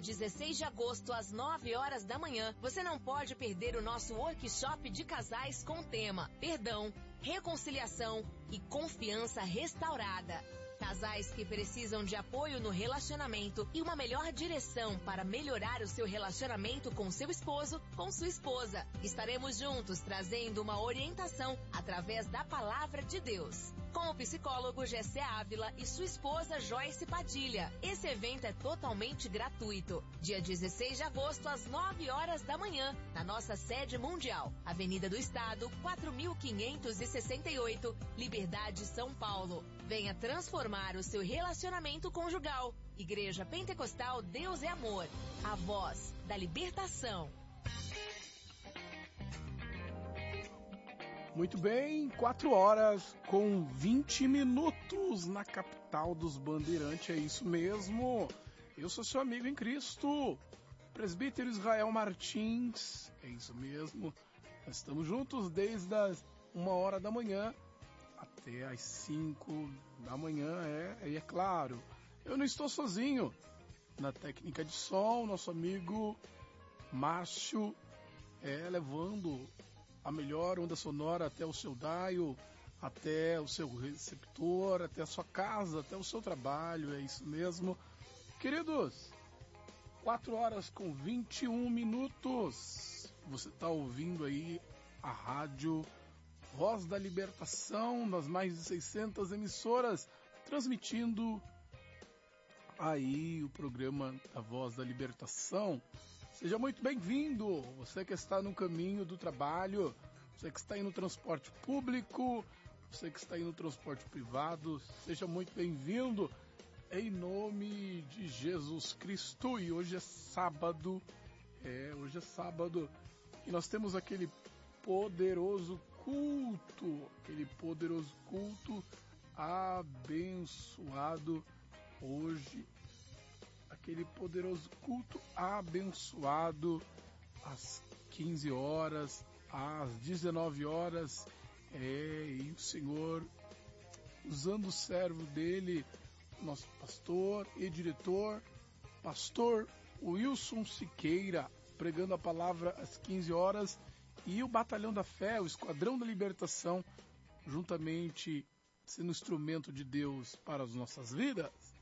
16 de agosto, às 9 horas da manhã, você não pode perder o nosso workshop de casais com o tema Perdão, Reconciliação e Confiança Restaurada. Casais que precisam de apoio no relacionamento e uma melhor direção para melhorar o seu relacionamento com seu esposo, com sua esposa. Estaremos juntos trazendo uma orientação através da Palavra de Deus. Com o psicólogo Gessé Ávila e sua esposa Joyce Padilha. Esse evento é totalmente gratuito. Dia 16 de agosto, às 9 horas da manhã, na nossa sede mundial. Avenida do Estado, 4568, Liberdade, São Paulo. Venha transformar o seu relacionamento conjugal. Igreja Pentecostal Deus é Amor. A voz da libertação. Muito bem, 4 horas com 20 minutos na capital dos Bandeirantes, é isso mesmo. Eu sou seu amigo em Cristo, presbítero Israel Martins, é isso mesmo. Nós estamos juntos desde as 1 hora da manhã até as 5 da manhã, e é claro, eu não estou sozinho. Na técnica de som, nosso amigo Márcio, levando a melhor onda sonora até o seu dial, até o seu receptor, até a sua casa, até o seu trabalho, é isso mesmo. Queridos, 4 horas com 21 minutos. Você está ouvindo aí a rádio Voz da Libertação, das mais de 600 emissoras, transmitindo aí o programa da Voz da Libertação. Seja muito bem-vindo, você que está no caminho do trabalho, você que está aí no transporte público, você que está aí no transporte privado, seja muito bem-vindo, em nome de Jesus Cristo. E hoje é sábado, e nós temos aquele poderoso culto abençoado hoje. Aquele poderoso culto abençoado às 15 horas, às 19 horas, e o Senhor, usando o servo dele, nosso pastor e diretor, pastor Wilson Siqueira, pregando a palavra às 15 horas, e o Batalhão da Fé, o Esquadrão da Libertação, juntamente sendo instrumento de Deus para as nossas vidas.